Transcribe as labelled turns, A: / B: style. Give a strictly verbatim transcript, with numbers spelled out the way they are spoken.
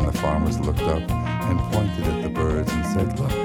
A: And the farmers looked up and pointed at the birds and said, "Look,